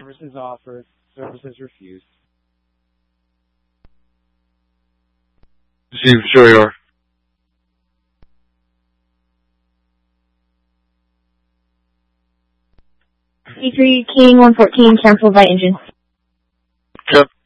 Services offered. Services refused. Receive, sure you are. C3 King 114, cancelled by engine. Yep.